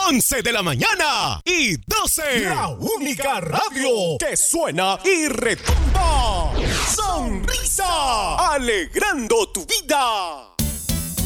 11 de la mañana y 12. La única radio que suena y retumba. Sonrisa, alegrando tu vida.